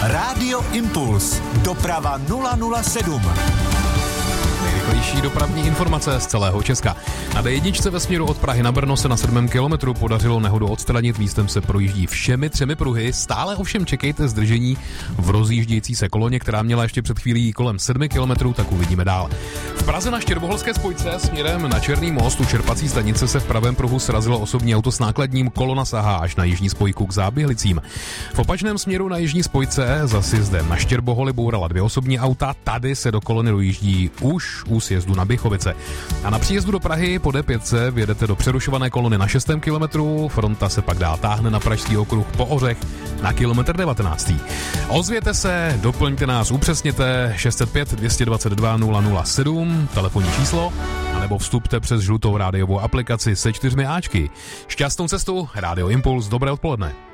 Rádio Impuls. Doprava 007. Nejrychlejší dopravní informace z celého Česka. Na D1 ve směru od Prahy na Brno se na 7. kilometru podařilo nehodu odstranit, místem se projíždí všemi 3 pruhy. Stále ovšem čekejte zdržení v rozjíždějící se koloně, která měla ještě před chvílí kolem 7 kilometrů, tak uvidíme dál. V Praze na Štěrboholské spojce směrem na Černý most u čerpací stanice se v pravém pruhu srazilo osobní auto s nákladním, kolona sahá až na jižní spojku k Záběhlicím. V opačném směru na jižní spojce za sjezdem na Štěrboholy bourala 2 osobní auta, tady se do kolony dojíždí už u sjezdu na Běchovice. A na příjezdu do Prahy po D5 vjedete do přerušované kolony na 6. kilometru, fronta se pak dál táhne na Pražský okruh po Ořech na kilometr 19. Ozvěte se, doplňte nás, upřesněte 605 222 007, telefonní číslo, anebo vstupte přes žlutou rádiovou aplikaci se 4 áčky. Šťastnou cestu, Rádio Impuls, dobré odpoledne.